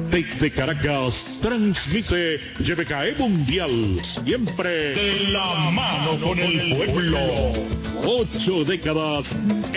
Desde Caracas, transmite YBKE Mundial, siempre de la mano con el pueblo. 8 décadas